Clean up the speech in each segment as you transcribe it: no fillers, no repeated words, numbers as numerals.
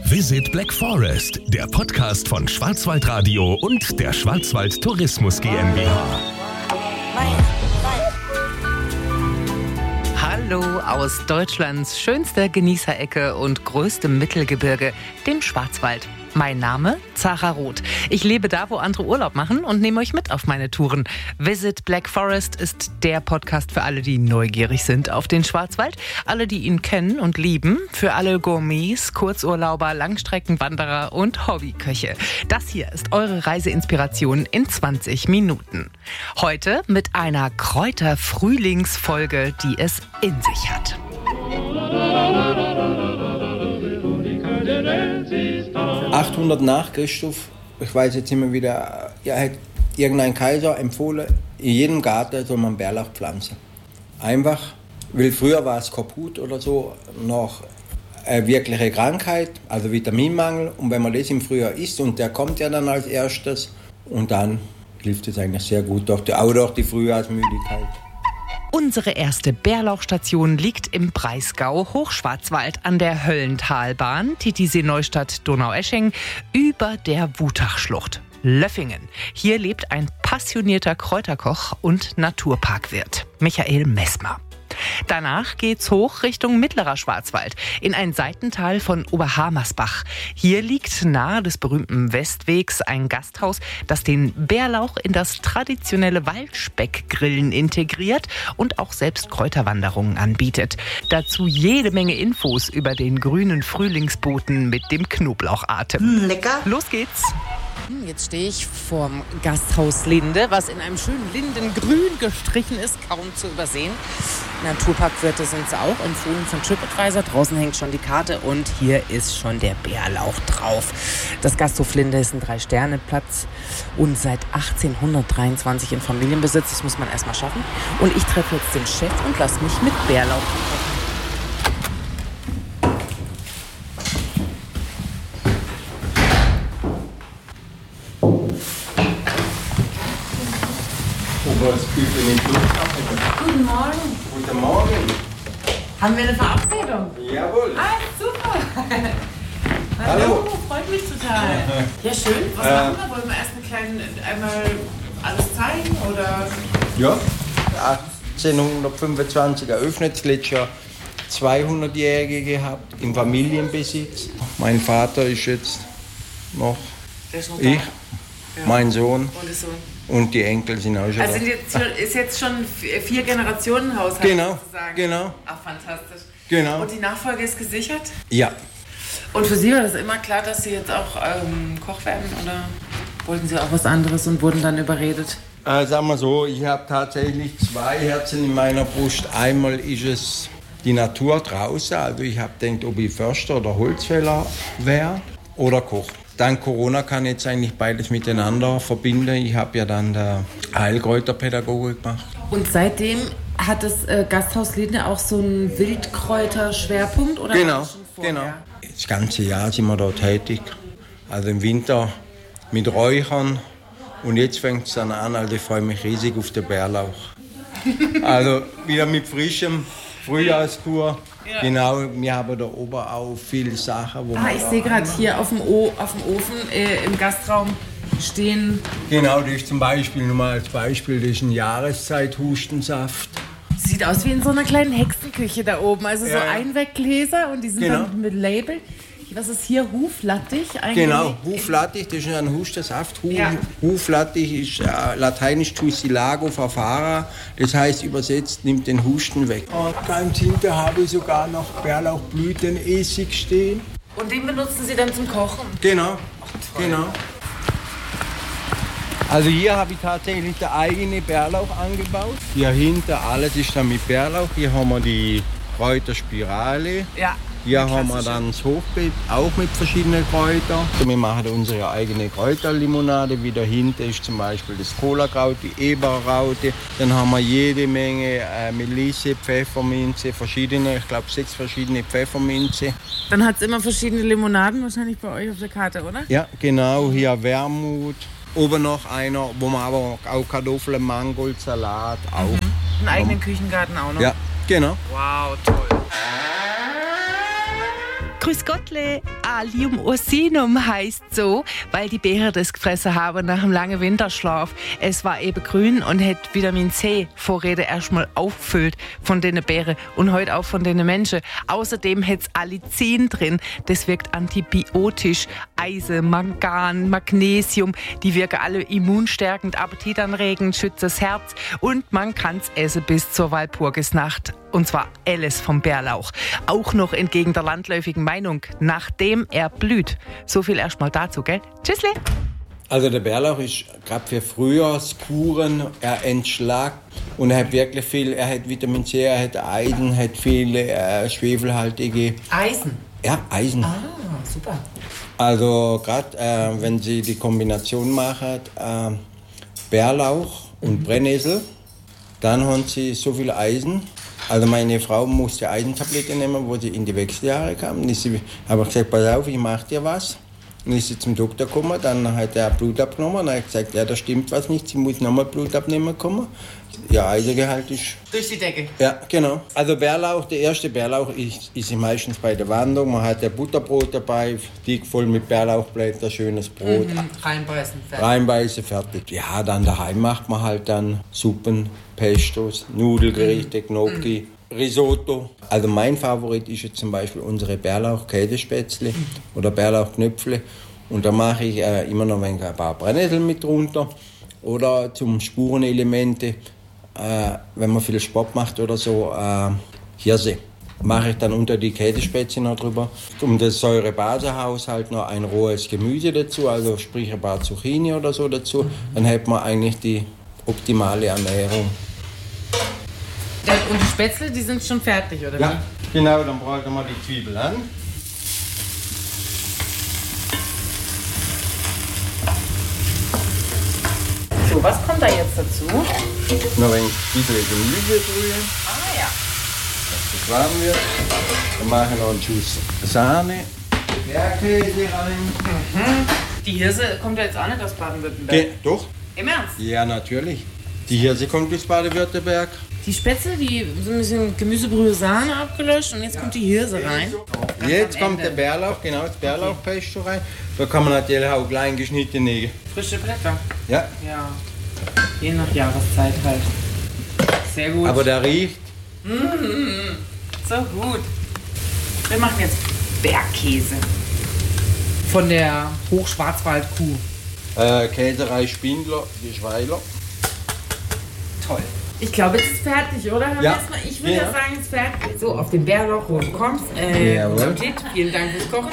Visit Black Forest, der Podcast von Schwarzwaldradio und der Schwarzwald Tourismus GmbH. Hallo aus Deutschlands schönster Genießerecke und größtem Mittelgebirge, dem Schwarzwald. Mein Name? Zara Roth. Ich lebe da, wo andere Urlaub machen und nehme euch mit auf meine Touren. Visit Black Forest ist der Podcast für alle, die neugierig sind auf den Schwarzwald, alle, die ihn kennen und lieben, für alle Gourmets, Kurzurlauber, Langstreckenwanderer und Hobbyköche. Das hier ist eure Reiseinspiration in 20 Minuten. Heute mit einer Kräuter-Frühlingsfolge, die es in sich hat. 800 nach Christus, ich weiß jetzt immer wieder, hat irgendein Kaiser empfohlen, in jedem Garten soll man Bärlauch pflanzen. Einfach, weil früher war es kaputt oder so, noch eine wirkliche Krankheit, also Vitaminmangel. Und wenn man das im Frühjahr isst, und der kommt ja dann als erstes, und dann hilft es eigentlich sehr gut, auch durch die Frühjahrsmüdigkeit. Unsere erste Bärlauchstation liegt im Breisgau, Hochschwarzwald, an der Höllentalbahn, Titisee-Neustadt-Donaueschingen, über der Wutachschlucht. Löffingen. Hier lebt ein passionierter Kräuterkoch und Naturparkwirt, Michael Messmer. Danach geht's hoch Richtung Mittlerer Schwarzwald, in ein Seitental von Oberhamersbach. Hier liegt nahe des berühmten Westwegs ein Gasthaus, das den Bärlauch in das traditionelle Waldspeckgrillen integriert und auch selbst Kräuterwanderungen anbietet. Dazu jede Menge Infos über den grünen Frühlingsboten mit dem Knoblauchatem. Lecker. Los geht's! Jetzt stehe ich vorm Gasthaus Linde, was in einem schönen Lindengrün gestrichen ist, kaum zu übersehen. Naturparkwirte sind sie auch, empfohlen von TripAdvisor. Draußen hängt schon die Karte und hier ist schon der Bärlauch drauf. Das Gasthof Linde ist ein 3-Sterne-Platz und seit 1823 in Familienbesitz. Das muss man erstmal schaffen. Und ich treffe jetzt den Chef und lasse mich mit Bärlauch treffen. Guten Morgen. Guten Morgen. Haben wir eine Verabredung? Jawohl. Ah, super. Hallo. Freut mich total. Ja, schön. Was machen wir? Wollen wir erst einmal alles zeigen, oder? Ja, 1825 eröffnet, das letzte Jahr 200-Jährige gehabt, im Familienbesitz. Mein Vater ist jetzt noch, ich, mein Sohn. Und der Sohn. Und die Enkel sind auch schon Also da. ist jetzt schon 4 Generationen Haushalt sozusagen. Genau. Ach, fantastisch. Genau. Und die Nachfolge ist gesichert? Ja. Und für Sie war das immer klar, dass Sie jetzt auch Koch werden, oder wollten Sie auch was anderes und wurden dann überredet? Sagen wir so, ich habe tatsächlich 2 Herzen in meiner Brust. Einmal ist es die Natur draußen, also ich habe gedacht, ob ich Förster oder Holzfäller wäre oder Koch. Dank Corona kann ich jetzt eigentlich beides miteinander verbinden. Ich habe ja dann der Heilkräuterpädagoge gemacht. Und seitdem hat das Gasthaus Linde auch so einen Wildkräuterschwerpunkt? Oder Genau, schon vorher? genau. Das ganze Jahr sind wir da tätig. Also im Winter mit Räuchern. Und jetzt fängt es dann an, also ich freue mich riesig auf den Bärlauch. Also wieder mit frischem Frühjahrskur. Ja. Genau, wir haben da oben auch viele Sachen. Wo ich sehe gerade hier auf dem Ofen im Gastraum stehen. Genau, das ist zum Beispiel, nur mal als Beispiel, das ist ein Jahreszeit-Hustensaft. Sieht aus wie in so einer kleinen Hexenküche da oben. Also so Einweggläser und die sind dann mit Label. Was ist hier? Huflattich eigentlich? Genau, Huflattich, das ist ein Hustensaft. Huflattich ist lateinisch Tussilago verfara, das heißt übersetzt, nimmt den Husten weg. Und ganz hinten habe ich sogar noch Bärlauchblütenessig stehen. Und den benutzen Sie dann zum Kochen? Genau, genau. Also hier habe ich tatsächlich der eigene Bärlauch angebaut. Hier hinten alles ist dann mit Bärlauch. Hier haben wir die Kräuterspirale. Ja. Hier haben wir dann das Hochbeet, auch mit verschiedenen Kräutern. Wir machen unsere eigene Kräuterlimonade. Wie dahinter ist zum Beispiel das Kohlakraut, die Eberraute. Dann haben wir jede Menge Melisse, Pfefferminze, verschiedene, ich glaube 6 verschiedene Pfefferminze. Dann hat es immer verschiedene Limonaden wahrscheinlich bei euch auf der Karte, oder? Ja, genau. Hier Wermut. Oben noch einer, wo man aber auch Kartoffeln, Mangold, Salat auch. Einen eigenen Küchengarten auch noch? Ja, genau. Wow, toll. Grüß Gottle, Allium ursinum heißt so, weil die Beeren das gefressen haben nach einem langen Winterschlaf. Es war eben grün und hat Vitamin C Vorräte erstmal auffüllt von den Beeren und heute auch von den Menschen. Außerdem hat es Allicin drin, das wirkt antibiotisch. Eisen, Mangan, Magnesium, die wirken alle immunstärkend, appetitanregend, schützt das Herz und man kann es essen bis zur Walpurgisnacht. Und zwar alles vom Bärlauch. Auch noch entgegen der landläufigen Meinung, nachdem er blüht. So viel erstmal dazu, gell? Tschüssli! Also der Bärlauch ist gerade für Frühjahrskuren, er entschlagt und er hat wirklich viel, er hat Vitamin C, er hat Eisen, hat viele schwefelhaltige... Eisen? Ja, Eisen. Ah, super. Also gerade wenn Sie die Kombination machen, Bärlauch und Brennnessel, dann haben Sie so viel Eisen. Also meine Frau musste Eisentabletten nehmen, wo sie in die Wechseljahre kam. Ich habe gesagt, pass auf, ich mache dir was. Und ist sie zum Doktor gekommen, dann hat er Blut abgenommen und er hat gesagt, ja, da stimmt was nicht, sie muss nochmal Blut abnehmen kommen. Ja, Eisengehalt ist... Durch die Decke? Ja, genau. Also Bärlauch, der erste Bärlauch ist meistens bei der Wanderung. Man hat ja Butterbrot dabei, dick voll mit Bärlauchblättern, schönes Brot. Reinbeißen, fertig. Reinbeißen, fertig. Ja, dann daheim macht man halt dann Suppen, Pestos, Nudelgerichte, Gnocchi, Risotto. Also mein Favorit ist jetzt zum Beispiel unsere Bärlauch-Käsespätzle oder Bärlauchknöpfle. Und da mache ich immer noch ein paar Brennnesseln mit drunter. Oder zum Spurenelemente, wenn man viel Sport macht oder so, Hirse. Mache ich dann unter die Käsespätzle noch drüber. Um das Säurebasehaushalt noch ein rohes Gemüse dazu, also sprich ein paar Zucchini oder so dazu. Dann hat man eigentlich die optimale Ernährung. Und die Spätzle, die sind schon fertig, oder? Ja, genau, dann brauchen wir die Zwiebel an. So, was kommt da jetzt dazu? Noch ein bisschen Gemüsebrühe. Ah ja. Dass das warm wird. Dann machen wir noch einen Schuss Sahne, Bergkäse rein. Die Hirse kommt ja jetzt auch nicht aus Baden-Württemberg. Doch. Im Ernst? Ja, natürlich. Die Hirse kommt aus Baden-Württemberg. Die Spätzle, die so ein bisschen Gemüsebrühe, Sahne abgelöscht und jetzt kommt die Hirse rein. Jetzt kommt der Bärlauch, genau, das Bärlauchpesto rein. Da kann man natürlich auch klein geschnittene. Frische Blätter? Ja. Ja. Je nach Jahreszeit halt. Sehr gut. Aber der riecht. So gut. Wir machen jetzt Bergkäse. Von der Hochschwarzwaldkuh. Käserei Spindler, die Schweiler. Toll. Ich glaube, jetzt ist fertig, oder? Ja. Ich würde ja sagen, es ist fertig. So, auf den Bärlauch, wo du kommst. Jawohl. Vielen Dank fürs Kochen.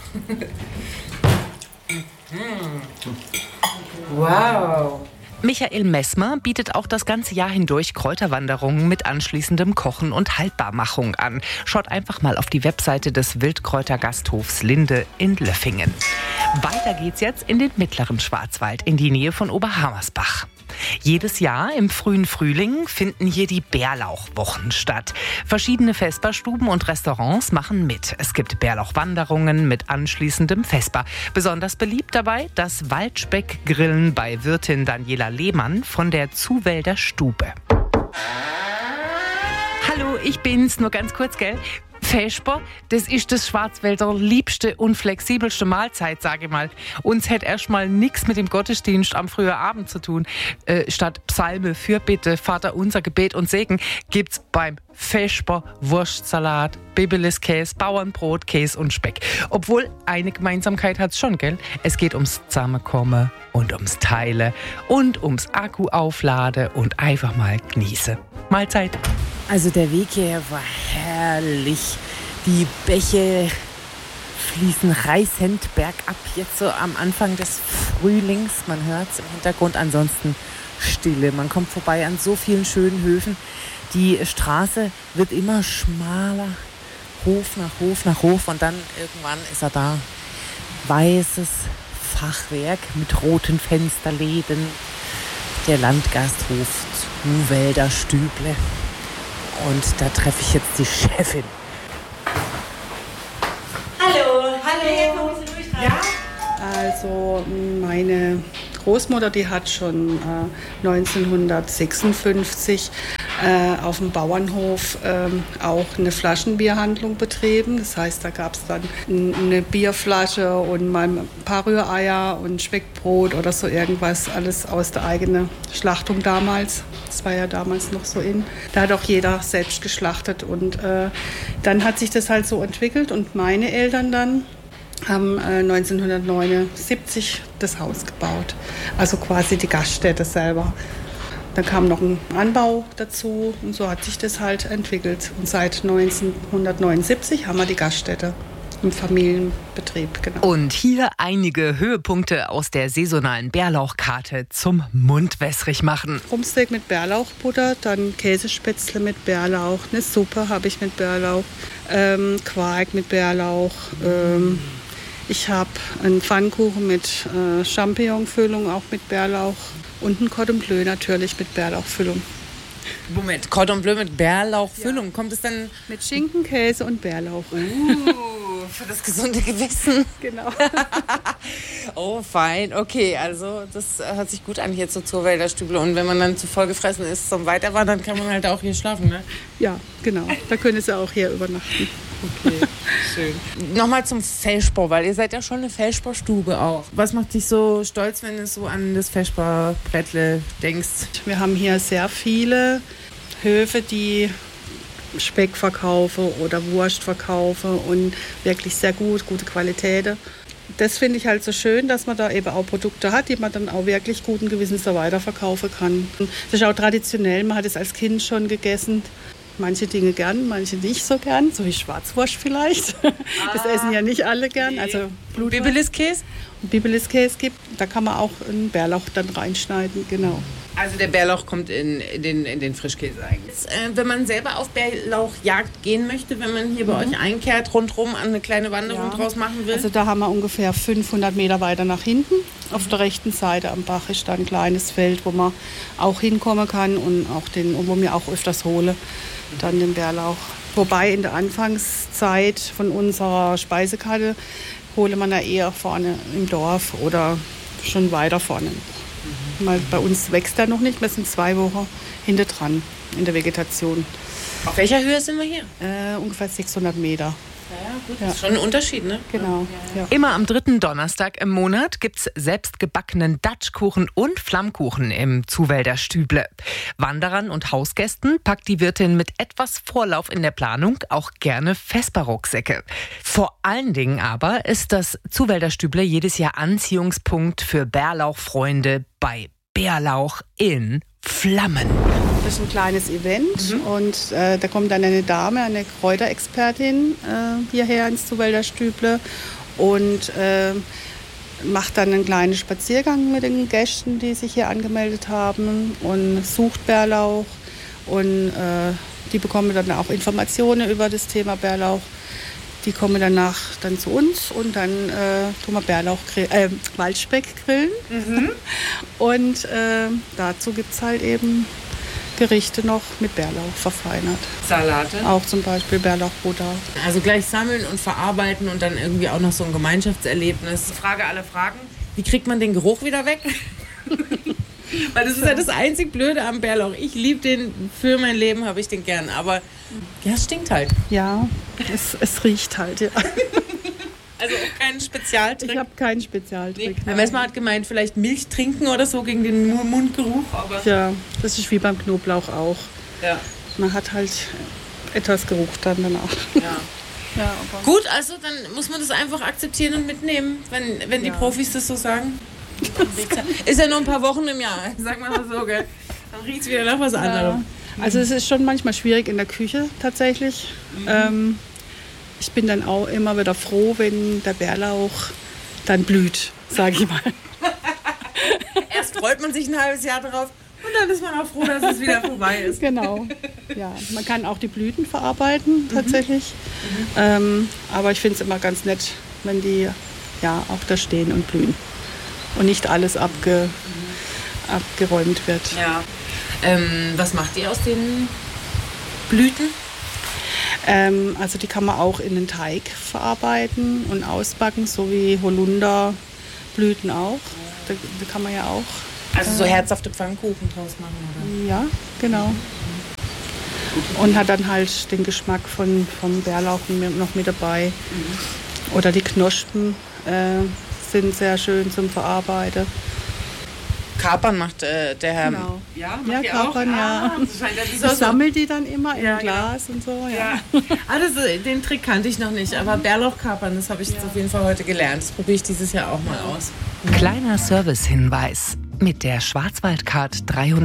Wow. Michael Messmer bietet auch das ganze Jahr hindurch Kräuterwanderungen mit anschließendem Kochen und Haltbarmachung an. Schaut einfach mal auf die Webseite des Wildkräutergasthofs Linde in Löffingen. Weiter geht's jetzt in den mittleren Schwarzwald, in die Nähe von Oberhammersbach. Jedes Jahr im frühen Frühling finden hier die Bärlauchwochen statt. Verschiedene Vesperstuben und Restaurants machen mit. Es gibt Bärlauchwanderungen mit anschließendem Vesper. Besonders beliebt dabei das Waldspeckgrillen bei Wirtin Daniela Lehmann von der Zuwälder Stube. Hallo, ich bin's, nur ganz kurz, gell? Vesper, das ist das Schwarzwälder liebste und flexibelste Mahlzeit, sage ich mal. Uns hat erstmal nichts mit dem Gottesdienst am frühen Abend zu tun. Statt Psalme, Fürbitte, Vaterunser, Gebet und Segen gibt's beim Vesper Wurstsalat, Bibeliskäse, Bauernbrot, Käse und Speck. Obwohl, eine Gemeinsamkeit hat's schon, gell? Es geht ums Zusammenkommen und ums Teilen und ums Akku aufladen und einfach mal genießen. Mahlzeit. Also der Weg hierher war herrlich. Die Bäche fließen reißend bergab, jetzt so am Anfang des Frühlings. Man hört es im Hintergrund, ansonsten Stille. Man kommt vorbei an so vielen schönen Höfen. Die Straße wird immer schmaler, Hof nach Hof nach Hof und dann irgendwann ist er da. Weißes Fachwerk mit roten Fensterläden. Der Landgasthof Zuwälder Stüble. Und da treffe ich jetzt die Chefin. Hallo, hallo. Ja? Also meine Großmutter, die hat schon 1956 auf dem Bauernhof auch eine Flaschenbierhandlung betrieben. Das heißt, da gab es dann eine Bierflasche und mal ein paar Rühreier und Speckbrot oder so irgendwas, alles aus der eigenen Schlachtung damals. Das war ja damals noch so in. Da hat auch jeder selbst geschlachtet und dann hat sich das halt so entwickelt und meine Eltern dann haben 1979 das Haus gebaut, also quasi die Gaststätte selber. Dann kam noch ein Anbau dazu und so hat sich das halt entwickelt. Und seit 1979 haben wir die Gaststätte im Familienbetrieb. Genau. Und hier einige Höhepunkte aus der saisonalen Bärlauchkarte zum Mundwässrig machen. Rumpsteak mit Bärlauchbutter, dann Käsespätzle mit Bärlauch, eine Suppe habe ich mit Bärlauch, Quark mit Bärlauch. Ich habe einen Pfannkuchen mit Champignonfüllung, auch mit Bärlauch. Und ein Cordon Bleu natürlich mit Bärlauchfüllung. Moment, Cordon Bleu mit Bärlauchfüllung. Ja. Kommt es dann mit Schinken, Käse und Bärlauch? Für das gesunde Gewissen. Genau. Oh, fein. Okay, also das hört sich gut an hier zur Zurwälder Stüble. Und wenn man dann zu voll gefressen ist zum Weiterwandern, kann man halt auch hier schlafen, ne? Ja, genau. Da können Sie auch hier übernachten. Okay, schön. Nochmal zum Feschbar, weil ihr seid ja schon eine Feschbar-Stube auch. Was macht dich so stolz, wenn du so an das Feschbar-Brettle denkst? Wir haben hier sehr viele Höfe, die Speck verkaufen oder Wurst verkaufen und wirklich sehr gute Qualität. Das finde ich halt so schön, dass man da eben auch Produkte hat, die man dann auch wirklich guten Gewissens so weiterverkaufen kann. Das ist auch traditionell, man hat es als Kind schon gegessen. Manche Dinge gern, manche nicht so gern, so wie Schwarzwurst vielleicht. Das essen ja nicht alle gern. Nee. Also Bibeliskäse? Bibeliskäse gibt, da kann man auch einen Bärlauch dann reinschneiden, genau. Also der Bärlauch kommt in den Frischkäse eigentlich. Wenn man selber auf Bärlauchjagd gehen möchte, wenn man hier bei euch einkehrt, rundherum eine kleine Wanderung draus machen will? Also da haben wir ungefähr 500 Meter weiter nach hinten. Auf der rechten Seite am Bach ist da ein kleines Feld, wo man auch hinkommen kann und wo wir auch öfters hole, dann den Bärlauch. Wobei in der Anfangszeit von unserer Speisekarte hole man da eher vorne im Dorf oder schon weiter vorne. Weil bei uns wächst er noch nicht, wir sind 2 Wochen hinter dran in der Vegetation. Auf welcher Höhe sind wir hier? Ungefähr 600 Meter. Ja, gut, das ist schon ein Unterschied, ne? Genau. Ja. Immer am 3. Donnerstag im Monat gibt's selbstgebackenen Datschkuchen und Flammkuchen im Zuwälder Stüble. Wanderern und Hausgästen packt die Wirtin mit etwas Vorlauf in der Planung auch gerne Vesperrucksäcke. Vor allen Dingen aber ist das Zuwälder Stüble jedes Jahr Anziehungspunkt für Bärlauchfreunde bei Bärlauch in Flammen. Das ist ein kleines Event und da kommt dann eine Dame, eine Kräuterexpertin hierher ins Zuwälder Stüble und macht dann einen kleinen Spaziergang mit den Gästen, die sich hier angemeldet haben und sucht Bärlauch und die bekommen dann auch Informationen über das Thema Bärlauch. Die kommen danach dann zu uns und dann tun wir Waldspeck grillen. Und dazu gibt es halt eben Gerichte noch mit Bärlauch verfeinert. Salate? Auch zum Beispiel Bärlauchbutter. Also gleich sammeln und verarbeiten und dann irgendwie auch noch so ein Gemeinschaftserlebnis. Frage aller Fragen. Wie kriegt man den Geruch wieder weg? Weil das ist ja das einzig Blöde am Bärlauch. Ich liebe den, für mein Leben habe ich den gern. Aber ja, es stinkt halt. Ja, es riecht halt, ja. Also auch keinen Spezialtrick? Ich habe keinen Spezialtrick. Nee. Herr Messmer hat gemeint, vielleicht Milch trinken oder so gegen den Mundgeruch. Aber ja, das ist wie beim Knoblauch auch. Ja. Man hat halt etwas Geruch dann danach. Ja. Ja, gut, also dann muss man das einfach akzeptieren und mitnehmen, wenn die Profis das so sagen. Ist ja nur ein paar Wochen im Jahr, sag mal so, gell? Dann riecht es wieder nach was anderem. Also es ist schon manchmal schwierig in der Küche tatsächlich. Ich bin dann auch immer wieder froh, wenn der Bärlauch dann blüht, sage ich mal. Erst freut man sich ein halbes Jahr drauf und dann ist man auch froh, dass es wieder vorbei ist. Genau. Ja, man kann auch die Blüten verarbeiten tatsächlich. Aber ich finde es immer ganz nett, wenn die ja auch da stehen und blühen. Und nicht alles abgeräumt wird. Ja. Was macht ihr aus den Blüten? Also die kann man auch in den Teig verarbeiten und ausbacken, so wie Holunderblüten auch. Da kann man ja auch. Also so herzhafte Pfannkuchen draus machen, oder? Ja, genau. und hat dann halt den Geschmack vom Bärlauch noch mit dabei. Oder die Knospen sind sehr schön zum Verarbeiten. Kapern macht der Herr. Genau. Ja, Kapern, ja. Ich sammle die dann immer im Glas und so. Ja. Den Trick kannte ich noch nicht, aber Bärlauchkapern, das habe ich jetzt auf jeden Fall heute gelernt. Das probiere ich dieses Jahr auch mal aus. Kleiner Servicehinweis. Mit der Schwarzwaldcard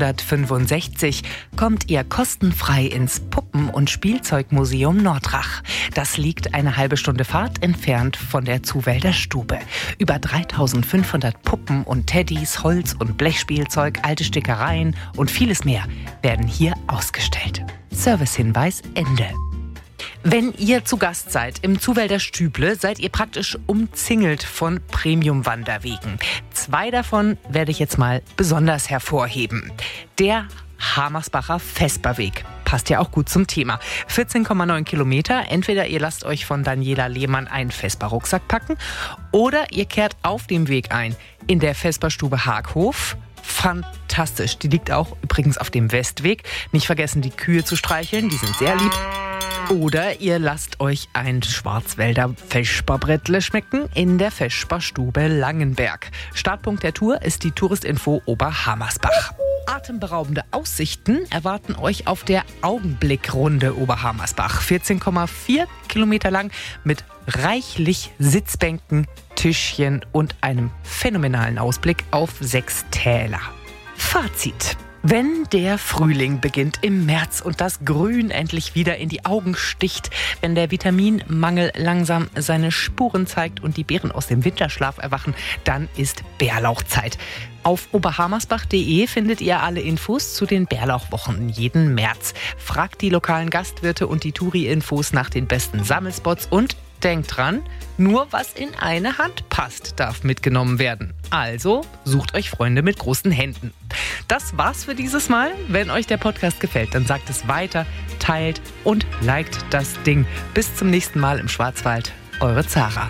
365 kommt ihr kostenfrei ins Puppen- und Spielzeugmuseum Nordrach. Das liegt eine halbe Stunde Fahrt entfernt von der Zuwälder Stube. Über 3500 Puppen und Teddys, Holz- und Blechspielzeug, alte Stickereien und vieles mehr werden hier ausgestellt. Servicehinweis Ende. Wenn ihr zu Gast seid im Zuwälder Stüble, seid ihr praktisch umzingelt von Premium-Wanderwegen. 2 davon werde ich jetzt mal besonders hervorheben. Der Hamersbacher Vesperweg. Passt ja auch gut zum Thema. 14,9 Kilometer. Entweder ihr lasst euch von Daniela Lehmann einen Vesper-Rucksack packen oder ihr kehrt auf dem Weg ein in der Vesperstube Haghof. Fantastisch. Die liegt auch übrigens auf dem Westweg. Nicht vergessen, die Kühe zu streicheln. Die sind sehr lieb. Oder ihr lasst euch ein Schwarzwälder Vesperbrettle schmecken in der Vesperstube Langenberg. Startpunkt der Tour ist die Touristinfo Oberhammersbach. Atemberaubende Aussichten erwarten euch auf der Augenblickrunde Oberhammersbach. 14,4 Kilometer lang mit reichlich Sitzbänken, Tischchen und einem phänomenalen Ausblick auf 6 Täler. Fazit. Wenn der Frühling beginnt im März und das Grün endlich wieder in die Augen sticht, wenn der Vitaminmangel langsam seine Spuren zeigt und die Bären aus dem Winterschlaf erwachen, dann ist Bärlauchzeit. Auf oberhammersbach.de findet ihr alle Infos zu den Bärlauchwochen jeden März. Fragt die lokalen Gastwirte und die Touri-Infos nach den besten Sammelspots und denkt dran, nur was in eine Hand passt, darf mitgenommen werden. Also sucht euch Freunde mit großen Händen. Das war's für dieses Mal. Wenn euch der Podcast gefällt, dann sagt es weiter, teilt und liked das Ding. Bis zum nächsten Mal im Schwarzwald. Eure Zara.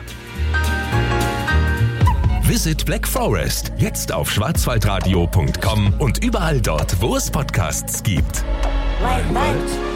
Visit Black Forest jetzt auf schwarzwaldradio.com und überall dort, wo es Podcasts gibt. Right.